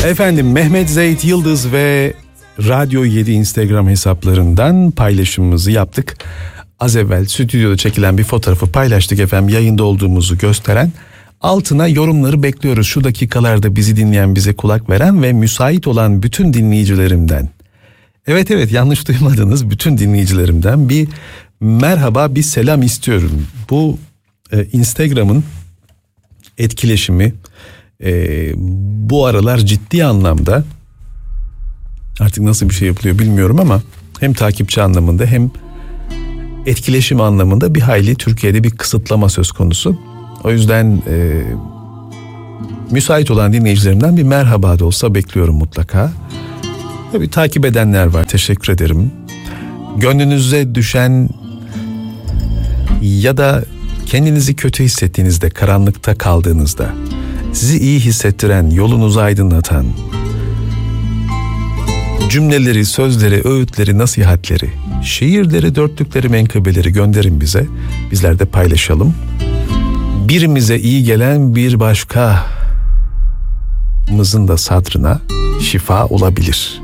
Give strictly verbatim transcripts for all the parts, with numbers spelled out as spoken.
Efendim, Mehmet Zeyt Yıldız ve Radyo yedi Instagram hesaplarından paylaşımımızı yaptık. Az evvel stüdyoda çekilen bir fotoğrafı paylaştık efendim, yayında olduğumuzu gösteren. Altına yorumları bekliyoruz. Şu dakikalarda bizi dinleyen, bize kulak veren ve müsait olan bütün dinleyicilerimden. Evet evet, yanlış duymadınız, bütün dinleyicilerimden bir merhaba, bir selam istiyorum. Bu e, Instagram'ın etkileşimi e, bu aralar ciddi anlamda, artık nasıl bir şey yapılıyor bilmiyorum ama hem takipçi anlamında hem etkileşim anlamında bir hayli Türkiye'de bir kısıtlama söz konusu. O yüzden e, müsait olan dinleyicilerimden bir merhaba da olsa bekliyorum mutlaka. Tabii takip edenler var, teşekkür ederim. Gönlünüze düşen ya da kendinizi kötü hissettiğinizde, karanlıkta kaldığınızda sizi iyi hissettiren, yolunuzu aydınlatan cümleleri, sözleri, öğütleri, nasihatleri, şiirleri, dörtlükleri, menkıbeleri gönderin bize. Bizler de paylaşalım. Birimize iyi gelen bir başkamızın da sadrına şifa olabilir.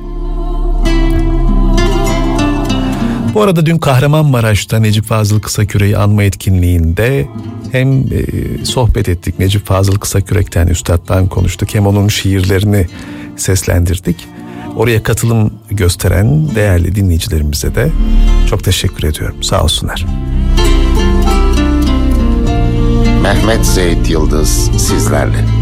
Bu arada dün Kahramanmaraş'ta Necip Fazıl Kısakürek'i anma etkinliğinde hem e, sohbet ettik, Necip Fazıl Kısakürek'ten, üstadtan konuştuk, hem onun şiirlerini seslendirdik. Oraya katılım gösteren değerli dinleyicilerimize de çok teşekkür ediyorum. Sağ olsunlar. Mehmet Zeyt Yıldız sizlerle.